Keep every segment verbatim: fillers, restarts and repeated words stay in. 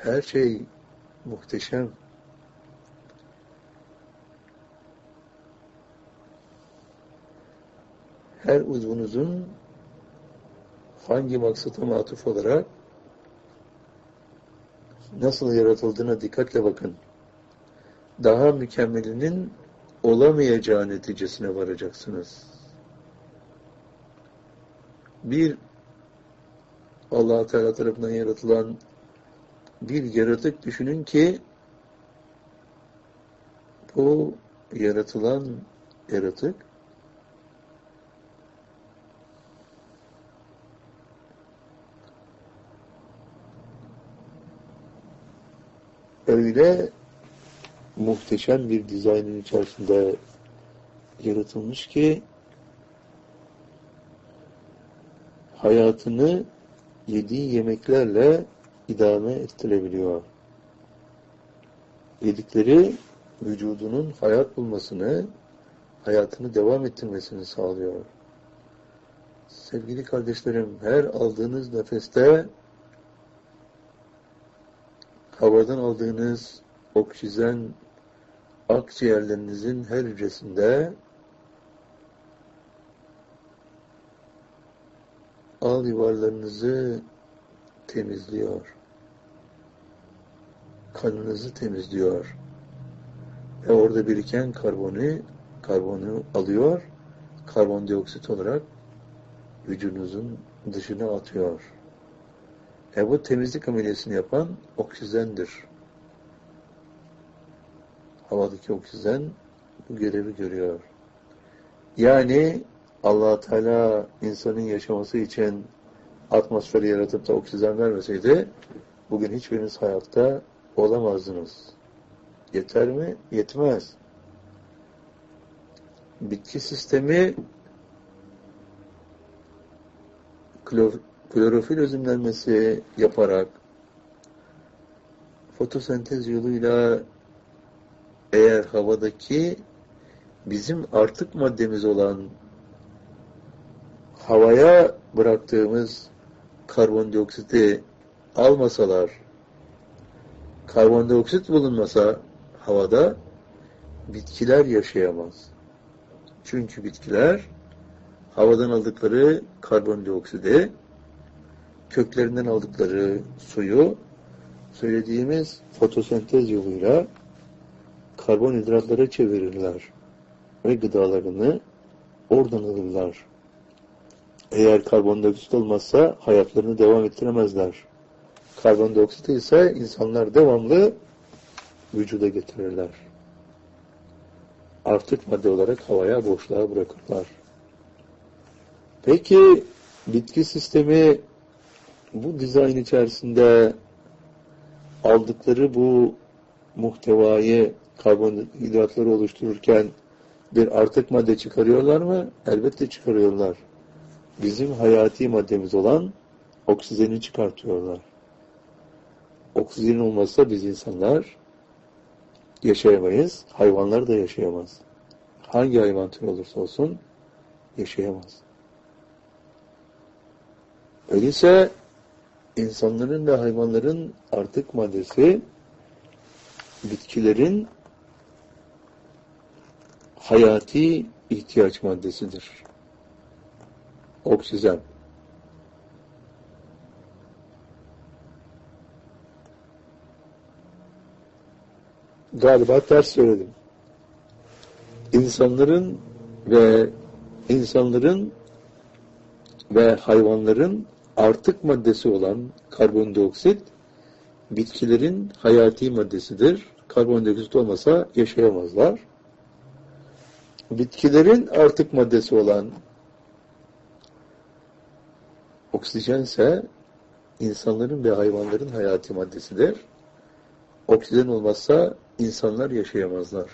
Her şey muhteşem. Her uzvunuzun hangi maksata matuf olarak nasıl yaratıldığına dikkatle bakın. Daha mükemmelinin olamayacağı neticesine varacaksınız. Bir Allah Teala tarafından yaratılan bir yaratık düşünün ki bu yaratılan yaratık öyle muhteşem bir dizaynın içerisinde yaratılmış ki hayatını yediği yemeklerle idame ettirebiliyor. Yedikleri vücudunun hayat bulmasını, hayatını devam ettirmesini sağlıyor. Sevgili kardeşlerim, her aldığınız nefeste havadan aldığınız oksijen akciğerlerinizin her hücresinde al yuvarlarınızı temizliyor. Kanınızı temizliyor. Ve orada biriken karbonu, karbonu alıyor, karbondioksit olarak vücudunuzun dışına atıyor. E bu temizlik ameliyesini yapan oksijendir. Havadaki oksijen bu görevi görüyor. Yani Allah Teala insanın yaşaması için atmosferi yaratıp da oksijen vermeseydi bugün hiçbiriniz hayatta olamazdınız. Yeter mi? Yetmez. Bitki sistemi klor, klorofil özümlenmesi yaparak fotosentez yoluyla eğer havadaki bizim artık maddemiz olan havaya bıraktığımız karbondioksiti almasalar, karbondioksit bulunmasa havada bitkiler yaşayamaz. Çünkü bitkiler havadan aldıkları karbondioksidi, köklerinden aldıkları suyu söylediğimiz fotosentez yoluyla karbonhidratlara çevirirler ve gıdalarını oradan alırlar. Eğer karbondioksit olmazsa hayatlarını devam ettiremezler. Karbondioksit ise insanlar devamlı vücuda getirirler. Artık madde olarak havaya, boşluğa bırakırlar. Peki bitki sistemi bu dizayn içerisinde aldıkları bu muhtevayı, karbonhidratları oluştururken bir artık madde çıkarıyorlar mı? Elbette çıkarıyorlar. Bizim hayati maddemiz olan oksijeni çıkartıyorlar. Oksijen olmazsa biz insanlar yaşayamayız. Hayvanlar da yaşayamaz. Hangi hayvan türü olursa olsun yaşayamaz. Öyleyse insanların ve hayvanların artık maddesi bitkilerin hayati ihtiyaç maddesidir. Oksijen. Galiba ters söyledim. İnsanların ve insanların ve hayvanların artık maddesi olan karbondioksit bitkilerin hayati maddesidir. Karbondioksit olmasa yaşayamazlar. Bitkilerin artık maddesi olan oksijen ise insanların ve hayvanların hayati maddesidir. Oksijen olmazsa insanlar yaşayamazlar.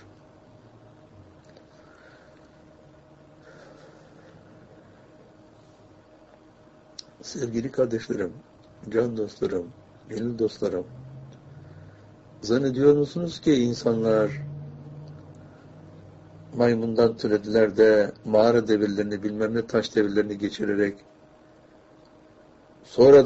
Sevgili kardeşlerim, can dostlarım, gönül dostlarım, zannediyor musunuz ki insanlar maymundan türediler de mağara devirlerini, bilmem ne taş devirlerini geçirerek sonra